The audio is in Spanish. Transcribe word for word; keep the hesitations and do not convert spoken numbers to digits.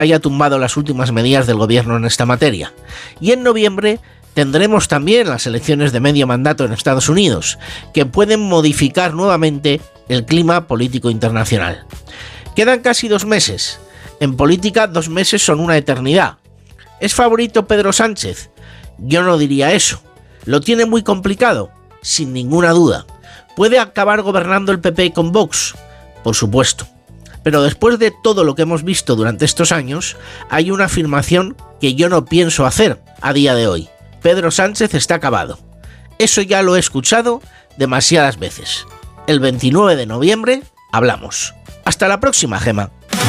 haya tumbado las últimas medidas del gobierno en esta materia. Y en noviembre tendremos también las elecciones de medio mandato en Estados Unidos, que pueden modificar nuevamente el clima político internacional. Quedan casi dos meses. En política, dos meses son una eternidad. ¿Es favorito Pedro Sánchez? Yo no diría eso. Lo tiene muy complicado, sin ninguna duda. ¿Puede acabar gobernando el P P con Vox? Por supuesto. Pero después de todo lo que hemos visto durante estos años, hay una afirmación que yo no pienso hacer a día de hoy. Pedro Sánchez está acabado. Eso ya lo he escuchado demasiadas veces. El veintinueve de noviembre hablamos. Hasta la próxima, Gema.